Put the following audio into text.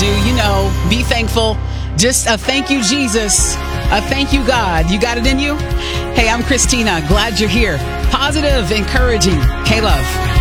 do. You know, be thankful. Just a thank you, Jesus. A thank you, God. You got it in you? Hey, I'm Christina. Glad you're here. Positive, encouraging. K-Love.